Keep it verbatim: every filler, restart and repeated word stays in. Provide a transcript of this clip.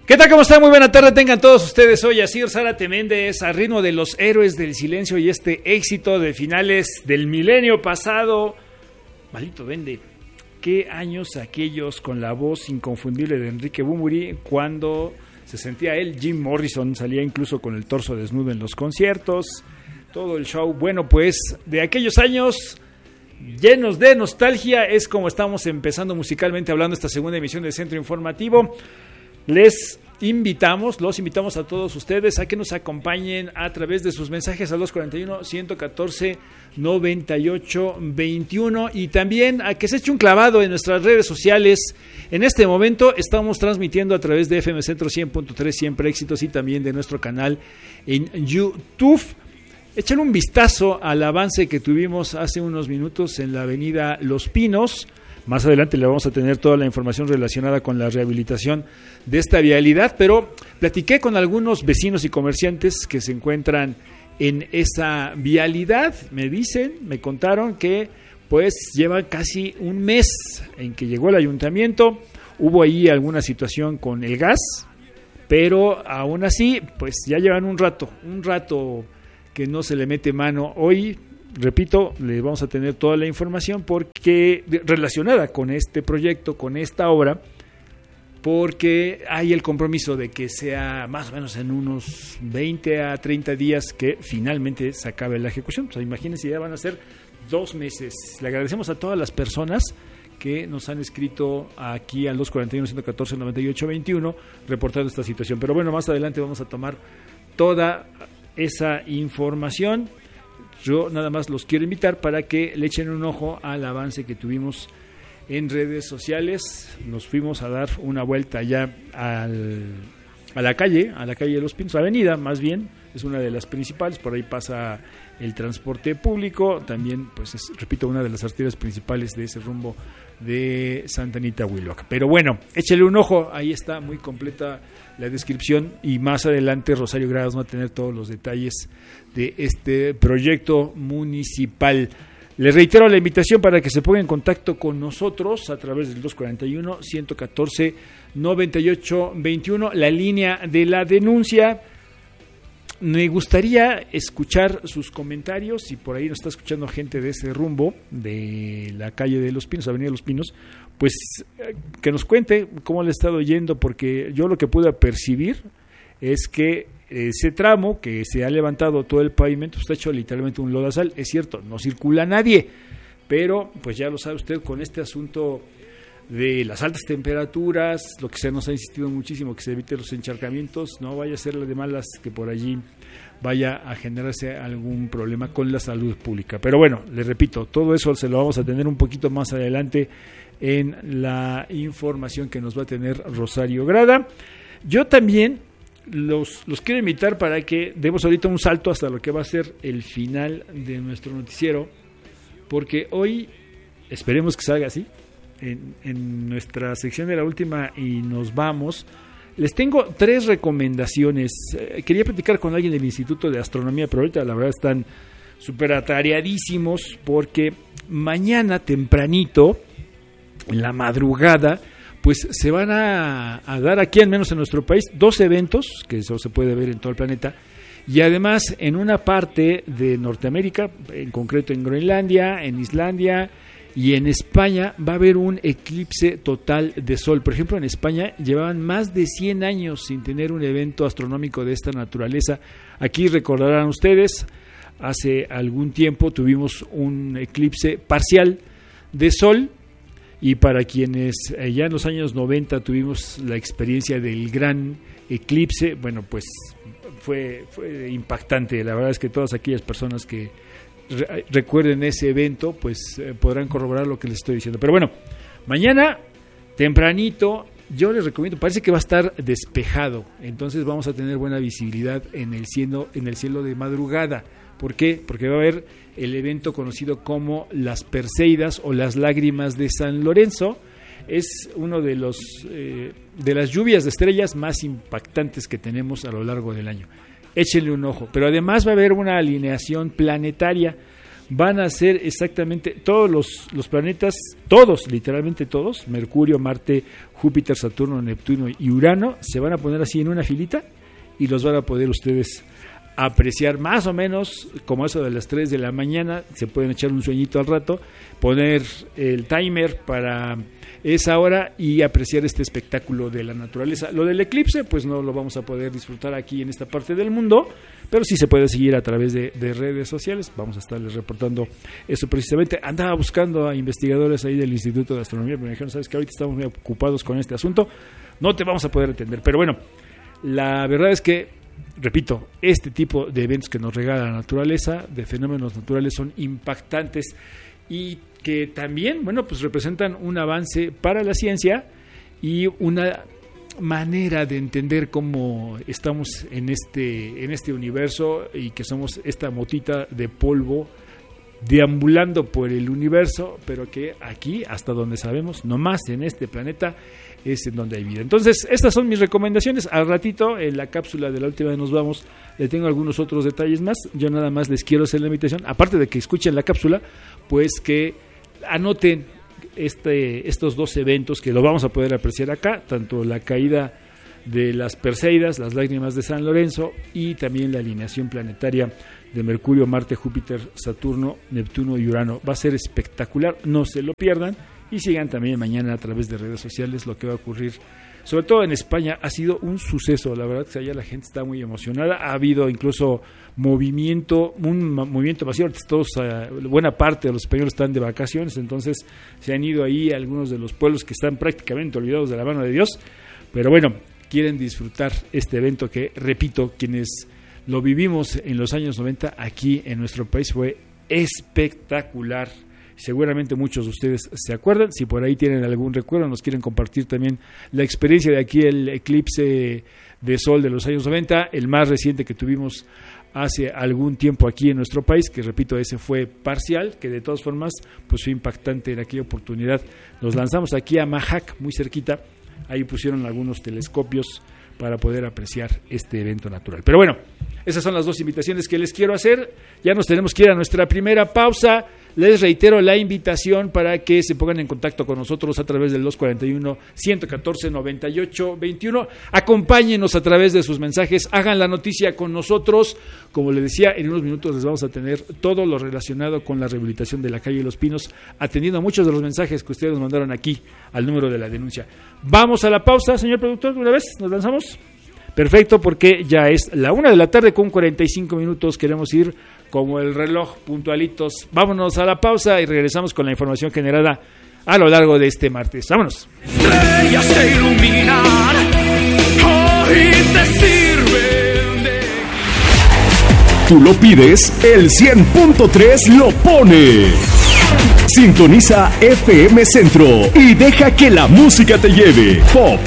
¿Qué tal? ¿Cómo están? Muy buena tarde tengan todos ustedes. Hoy Asir Zárate Méndez a ritmo de los héroes del silencio y este éxito de finales del milenio pasado. Maldito Duende, qué años aquellos con la voz inconfundible de Enrique Bunbury cuando se sentía él, Jim Morrison, salía incluso con el torso desnudo en los conciertos, todo el show. Bueno, pues de aquellos años llenos de nostalgia es como estamos empezando musicalmente hablando esta segunda emisión del Centro Informativo. Les invitamos, los invitamos a todos ustedes a que nos acompañen a través de sus mensajes al dos cuatro uno, uno uno cuatro, nueve ocho dos uno y también a que se eche un clavado en nuestras redes sociales. En este momento estamos transmitiendo a través de F M Centro cien punto tres, Siempre Éxitos, y también de nuestro canal en YouTube. Echen un vistazo al avance que tuvimos hace unos minutos en la avenida Los Pinos. Más adelante le vamos a tener toda la información relacionada con la rehabilitación de esta vialidad, pero platiqué con algunos vecinos y comerciantes que se encuentran en esa vialidad. Me dicen, me contaron que pues llevan casi un mes en que llegó el ayuntamiento. Hubo ahí alguna situación con el gas, pero aún así pues ya llevan un rato, un rato que no se le mete mano. Hoy, repito, le vamos a tener toda la información porque relacionada con este proyecto, con esta obra, porque hay el compromiso de que sea más o menos en unos veinte a treinta días que finalmente se acabe la ejecución. O sea, imagínense, ya van a ser dos meses. Le agradecemos a todas las personas que nos han escrito aquí al dos cuatro uno, uno uno cuatro, nueve ocho dos uno reportando esta situación. Pero bueno, más adelante vamos a tomar toda esa información. Yo nada más los quiero invitar para que le echen un ojo al avance que tuvimos en redes sociales. Nos fuimos a dar una vuelta ya al, a la calle, a la calle de Los Pinos, avenida más bien, es una de las principales, por ahí pasa el transporte público, también pues es, repito, una de las arterias principales de ese rumbo de Santa Anita Huiloaca. Pero bueno, échale un ojo, ahí está muy completa la descripción y más adelante Rosario Gradas va a tener todos los detalles de este proyecto municipal. Les reitero la invitación para que se pongan en contacto con nosotros a través del dos cuatro uno, uno uno cuatro, nueve ocho dos uno, la línea de la denuncia. Me gustaría escuchar sus comentarios, si por ahí nos está escuchando gente de ese rumbo, de la calle de Los Pinos, avenida de Los Pinos, pues que nos cuente cómo le ha estado yendo, porque yo lo que pude percibir es que ese tramo que se ha levantado todo el pavimento está hecho literalmente un lodazal. Es cierto, no circula nadie, pero pues ya lo sabe usted con este asunto de las altas temperaturas, lo que se nos ha insistido muchísimo, que se evite los encharcamientos, no vaya a ser de malas que por allí vaya a generarse algún problema con la salud pública. Pero bueno, les repito, todo eso se lo vamos a tener un poquito más adelante en la información que nos va a tener Rosario Grada. Yo también los, los quiero invitar para que demos ahorita un salto hasta lo que va a ser el final de nuestro noticiero, porque hoy esperemos que salga así. En, en nuestra sección de la última y nos vamos, les tengo tres recomendaciones. Eh, quería platicar con alguien del Instituto de Astronomía, pero ahorita la verdad están súper atareadísimos porque mañana tempranito, en la madrugada, pues se van a, a dar aquí, al menos en nuestro país, dos eventos que eso se puede ver en todo el planeta. Y además en una parte de Norteamérica, en concreto en Groenlandia, en Islandia y en España, va a haber un eclipse total de sol. Por ejemplo, en España llevaban más de cien años sin tener un evento astronómico de esta naturaleza. Aquí recordarán ustedes, hace algún tiempo tuvimos un eclipse parcial de sol, y para quienes eh, ya en los años noventa tuvimos la experiencia del gran eclipse, bueno, pues fue, fue impactante. La verdad es que todas aquellas personas que re- recuerden ese evento, pues eh, podrán corroborar lo que les estoy diciendo. Pero bueno, mañana tempranito yo les recomiendo, parece que va a estar despejado, entonces vamos a tener buena visibilidad en el cielo, en el cielo de madrugada. ¿Por qué? Porque va a haber el evento conocido como las Perseidas o las lágrimas de San Lorenzo. Es uno de los eh, de las lluvias de estrellas más impactantes que tenemos a lo largo del año. Échenle un ojo. Pero además va a haber una alineación planetaria. van a ser exactamente todos los, los planetas, todos, literalmente todos, Mercurio, Marte, Júpiter, Saturno, Neptuno y Urano, se van a poner así en una filita y los van a poder ustedes apreciar más o menos como eso de las tres de la mañana. Se pueden echar un sueñito al rato, poner el timer para esa hora y apreciar este espectáculo de la naturaleza. Lo del eclipse pues no lo vamos a poder disfrutar aquí en esta parte del mundo, pero sí se puede seguir a través de, de redes sociales. Vamos a estarles reportando eso precisamente. Andaba buscando a investigadores ahí del Instituto de Astronomía, pero me dijeron, sabes que ahorita estamos muy ocupados con este asunto, no te vamos a poder atender. Pero bueno, la verdad es que, repito, este tipo de eventos que nos regala la naturaleza, de fenómenos naturales, son impactantes y que también, bueno, pues representan un avance para la ciencia y una manera de entender cómo estamos en este, en este universo y que somos esta motita de polvo deambulando por el universo, pero que aquí, hasta donde sabemos, nomás en este planeta es en donde hay vida. Entonces, estas son mis recomendaciones. Al ratito, en la cápsula de la última vez nos vamos, le tengo algunos otros detalles más. Yo nada más les quiero hacer la invitación, aparte de que escuchen la cápsula, pues que anoten este, estos dos eventos que lo vamos a poder apreciar acá, tanto la caída de las Perseidas, las lágrimas de San Lorenzo, y también la alineación planetaria de Mercurio, Marte, Júpiter, Saturno, Neptuno y Urano. Va a ser espectacular, no se lo pierdan, y sigan también mañana a través de redes sociales lo que va a ocurrir. Sobre todo en España ha sido un suceso, la verdad que allá la gente está muy emocionada, ha habido incluso movimiento, un movimiento masivo, todos, uh, buena parte de los españoles están de vacaciones, entonces se han ido ahí a algunos de los pueblos que están prácticamente olvidados de la mano de Dios, pero bueno, quieren disfrutar este evento que, repito, quienes lo vivimos en los años noventa aquí en nuestro país fue espectacular. Seguramente muchos de ustedes se acuerdan. Si por ahí tienen algún recuerdo, nos quieren compartir también la experiencia de aquí, el eclipse de sol de los años noventa, el más reciente que tuvimos hace algún tiempo aquí en nuestro país, que repito, ese fue parcial, que de todas formas pues fue impactante en aquella oportunidad. Nos lanzamos aquí a Majac, muy cerquita, ahí pusieron algunos telescopios para poder apreciar este evento natural. Pero bueno, esas son las dos invitaciones que les quiero hacer. Ya nos tenemos que ir a nuestra primera pausa. Les reitero la invitación para que se pongan en contacto con nosotros a través del dos cuarenta y uno, ciento catorce, noventa y ocho, veintiuno. Acompáñenos a través de sus mensajes, hagan la noticia con nosotros. Como les decía, en unos minutos les vamos a tener todo lo relacionado con la rehabilitación de la calle Los Pinos, atendiendo a muchos de los mensajes que ustedes nos mandaron aquí al número de la denuncia. Vamos a la pausa, señor productor, ¿una vez nos lanzamos? Perfecto, porque ya es la una de la tarde con cuarenta y cinco minutos, queremos ir como el reloj puntualitos. Vámonos a la pausa y regresamos con la información generada a lo largo de este martes. Vámonos. Estrellas te iluminan, hoy te sirven de... Tú lo pides, el cien punto tres lo pone. Sintoniza F M Centro y deja que la música te lleve. Pop,